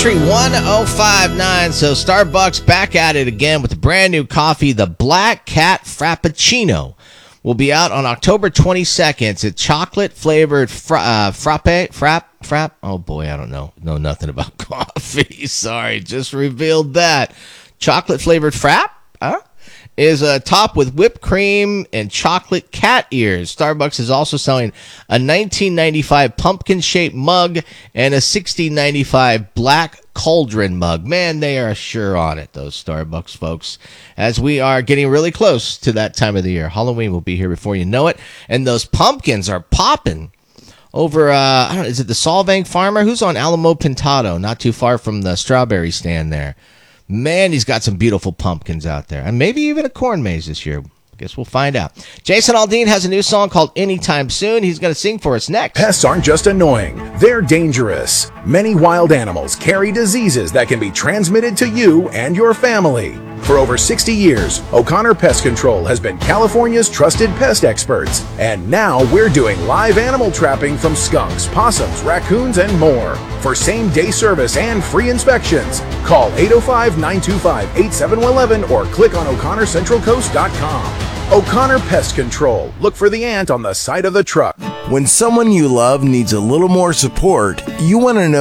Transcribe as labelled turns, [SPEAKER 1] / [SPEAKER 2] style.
[SPEAKER 1] Country 1059. So Starbucks back at it again with a brand new coffee, the Black Cat Frappuccino. Will be out on October 22nd. It's chocolate flavored frap. Oh boy, I don't know nothing about coffee. Sorry, just revealed that. Chocolate flavored frap, is topped with whipped cream and chocolate cat ears. Starbucks is also selling a $19.95 pumpkin-shaped mug and a $16.95 black cauldron mug. Man, they are sure on it, those Starbucks folks, as we are getting really close to that time of the year. Halloween will be here before you know it, and those pumpkins are popping over, is it the Solvang Farmer? Who's on Alamo Pintado, not too far from the strawberry stand there. Man, he's got some beautiful pumpkins out there. And maybe even a corn maze this year. Guess we'll find out. Jason Aldean has a new song called Anytime Soon. He's going to sing for us next.
[SPEAKER 2] Pests aren't just annoying. They're dangerous. Many wild animals carry diseases that can be transmitted to you and your family. For over 60 years, O'Connor Pest Control has been California's trusted pest experts. And now we're doing live animal trapping from skunks, possums, raccoons, and more. For same-day service and free inspections, call 805-925-8711 or click on o'connorcentralcoast.com. O'Connor Pest Control. Look for the ant on the side of the truck.
[SPEAKER 3] When someone you love needs a little more support, you want to know